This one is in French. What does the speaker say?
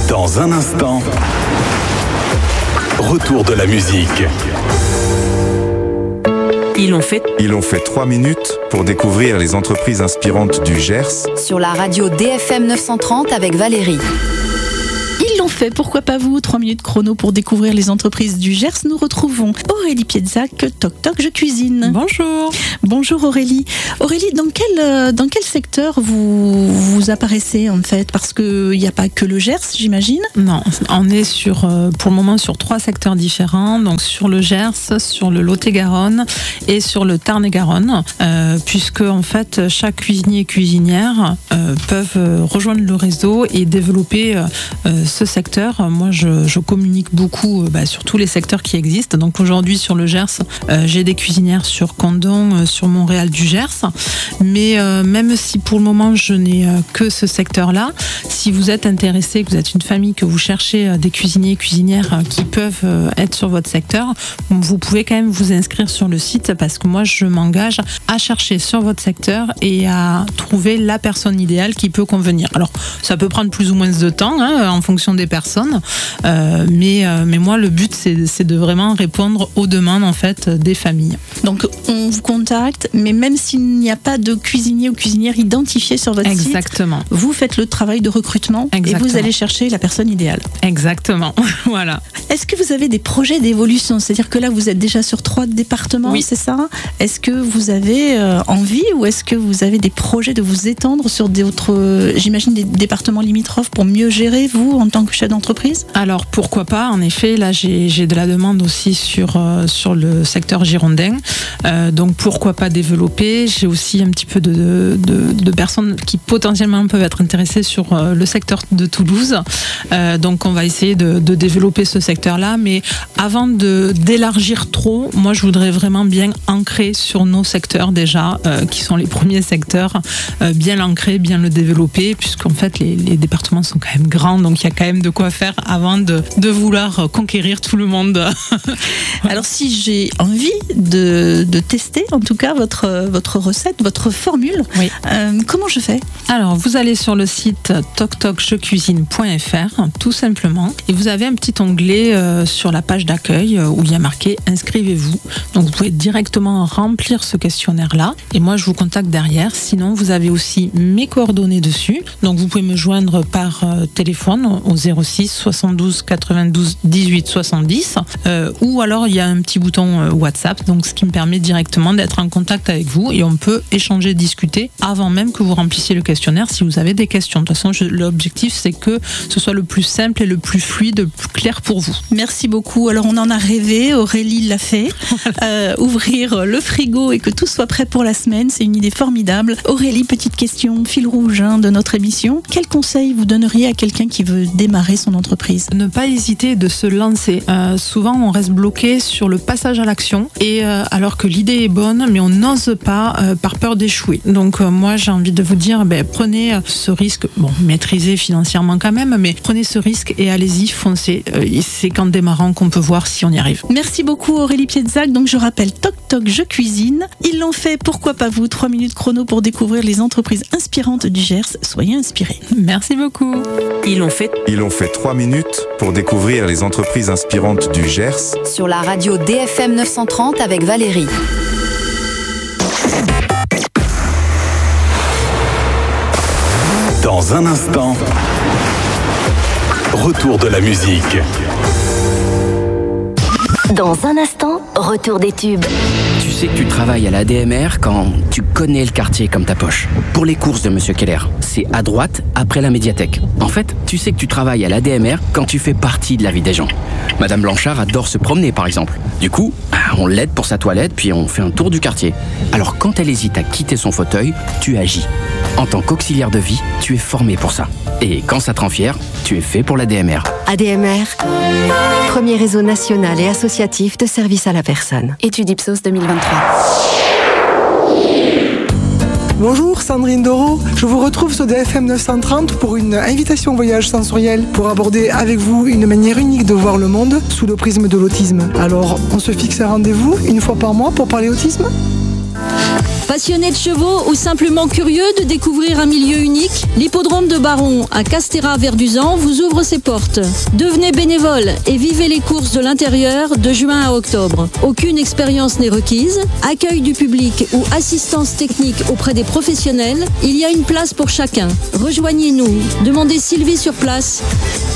Dans un instant, retour de la musique. Ils ont fait 3 minutes pour découvrir les entreprises inspirantes du Gers. Sur la radio DFM 930 avec Valérie. Ils l'ont fait, pourquoi pas vous? 3 minutes chrono pour découvrir les entreprises du Gers. Nous retrouvons Aurélie Piedzac, Toc Toc, je cuisine. Bonjour. Bonjour Aurélie. Aurélie, dans quel secteur vous apparaissez en fait? Parce qu'il n'y a pas que le Gers, j'imagine. Non, on est pour le moment sur 3 secteurs différents, donc sur le Gers, sur le Lot-et-Garonne et sur le Tarn-et-Garonne, puisque en fait chaque cuisinier et cuisinière peuvent rejoindre le réseau et développer ce secteur. Moi je communique beaucoup sur tous les secteurs qui existent. Donc aujourd'hui sur le Gers, j'ai des cuisinières sur Condom, sur Montréal du Gers, mais même si pour le moment je n'ai que ce secteur-là, si vous êtes intéressé, que vous êtes une famille, que vous cherchez des cuisiniers et cuisinières qui peuvent être sur votre secteur, vous pouvez quand même vous inscrire sur le site, parce que moi je m'engage à chercher sur votre secteur et à trouver la personne idéale qui peut convenir. Alors ça peut prendre plus ou moins de temps en fonction des personnes, mais moi le but c'est de vraiment répondre aux demandes en fait des familles. Donc on vous contacte, mais même s'il n'y a pas de cuisinier ou cuisinière identifié sur votre site, vous faites le travail de recrutement. Exactement. Et vous allez chercher la personne idéale. Exactement, voilà. Est-ce que vous avez des projets d'évolution? C'est-à-dire que là vous êtes déjà sur 3 départements, oui. C'est ça? Est-ce que vous avez envie, ou est-ce que vous avez des projets de vous étendre sur d'autres, j'imagine, des départements limitrophes pour mieux gérer, vous, en tant que chef d'entreprise? Alors pourquoi pas, en effet, là j'ai de la demande aussi sur le secteur girondin, donc pourquoi pas développer. J'ai aussi un petit peu de personnes qui potentiellement peuvent être intéressées sur le secteur de Toulouse, donc on va essayer de développer ce secteur-là, mais avant d'élargir trop, moi je voudrais vraiment bien ancrer sur nos secteurs déjà, qui sont les premiers secteurs, bien l'ancrer, bien le développer, puisqu'en fait les départements sont quand même grands, donc il y a quand même de quoi faire avant de vouloir conquérir tout le monde. Alors si j'ai envie de tester en tout cas votre recette, votre formule, oui. Comment je fais? Alors vous allez sur le site toctocjecuisine.fr tout simplement, et vous avez un petit onglet sur la page d'accueil où il y a marqué inscrivez-vous. Donc vous pouvez directement remplir ce questionnaire-là et moi je vous contacte derrière. Sinon vous avez aussi mes coordonnées dessus, donc vous pouvez me joindre par téléphone au 06 72 92 18 70 ou alors il y a un petit bouton WhatsApp, donc ce qui me permet directement d'être en contact avec vous et on peut échanger, discuter avant même que vous remplissiez le questionnaire si vous avez des questions. De toute façon l'objectif c'est que ce soit le plus simple et le plus fluide, le plus clair pour vous. Merci beaucoup. Alors on en a rêvé, Aurélie l'a fait. Ouvrir le frigo et que tout soit prêt pour la semaine, c'est une idée formidable. Aurélie, petite question, fil rouge de notre émission. Quel conseil vous donneriez à quelqu'un qui veut démarrer son entreprise? Ne pas hésiter de se lancer. Souvent on reste bloqué sur le passage à l'action, et alors que l'idée est bonne, mais on n'ose pas par peur d'échouer. Donc moi j'ai envie de vous dire, prenez ce risque, maîtrisez financièrement quand même, mais prenez ce risque et allez-y, foncez. C'est qu'en démarrant qu'on peut voir si on y arrive. Merci beaucoup Aurélie Piedzac. Donc je rappelle, Toc Toc, je cuisine. Ils l'ont fait, pourquoi pas vous? 3 minutes chrono pour découvrir les entreprises inspirantes du Gers. Soyez inspirés. Merci beaucoup. Ils l'ont fait 3 minutes pour découvrir les entreprises inspirantes du Gers. Sur la radio DFM 930 avec Valérie. Dans un instant, retour de la musique. Dans un instant, retour des tubes. Tu sais que tu travailles à la DMR quand tu connais le quartier comme ta poche. Pour les courses de Monsieur Keller, c'est à droite, après la médiathèque. En fait, tu sais que tu travailles à la DMR quand tu fais partie de la vie des gens. Madame Blanchard adore se promener, par exemple. Du coup, on l'aide pour sa toilette, puis on fait un tour du quartier. Alors quand elle hésite à quitter son fauteuil, tu agis. En tant qu'auxiliaire de vie, tu es formé pour ça. Et quand ça te rend fier, tu es fait pour la DMR. ADMR, premier réseau national et associatif de services à la personne. Étude Ipsos 2023. Bonjour, Sandrine Doro. Je vous retrouve sur DFM 930 pour une invitation au voyage sensoriel pour aborder avec vous une manière unique de voir le monde sous le prisme de l'autisme. Alors, on se fixe un rendez-vous une fois par mois pour parler autisme ? Passionné de chevaux ou simplement curieux de découvrir un milieu unique, l'hippodrome de Baron à Castéra-Verduzan vous ouvre ses portes. Devenez bénévole et vivez les courses de l'intérieur de juin à octobre. Aucune expérience n'est requise, accueil du public ou assistance technique auprès des professionnels, il y a une place pour chacun. Rejoignez-nous, demandez Sylvie sur place.